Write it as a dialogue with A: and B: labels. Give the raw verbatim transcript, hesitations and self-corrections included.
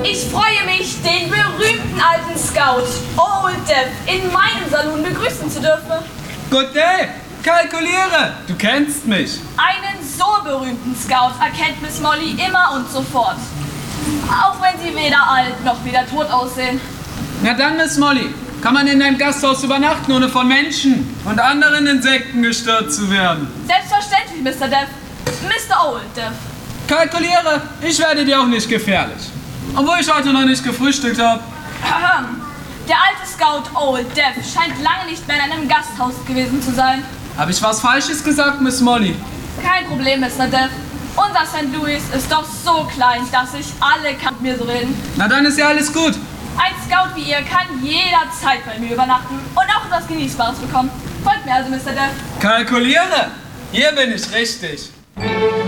A: Ich freue mich, den berühmten alten Scout Old Death in meinem Salon begrüßen zu dürfen.
B: Good day! Kalkuliere! Du kennst mich.
A: Einen so berühmten Scout erkennt Miss Molly immer und sofort. Auch wenn sie weder alt noch wieder tot aussehen.
B: Na dann, Miss Molly, kann man in deinem Gasthaus übernachten, ohne von Menschen und anderen Insekten gestört zu werden?
A: Selbstverständlich, Mister Death. Mister Old Death.
B: Kalkuliere, ich werde dir auch nicht gefährlich. Obwohl ich heute noch nicht gefrühstückt habe.
A: Der alte Scout Old Death scheint lange nicht mehr in einem Gasthaus gewesen zu sein.
B: Habe ich was Falsches gesagt, Miss Molly?
A: Kein Problem, Mister Death. Unser Sankt Louis ist doch so klein, dass sich alle kann mit mir so reden.
B: Na dann ist ja alles gut.
A: Ein Scout wie ihr kann jederzeit bei mir übernachten und auch etwas Genießbares bekommen. Folgt mir also, Mister Death.
B: Kalkuliere! Hier bin ich richtig.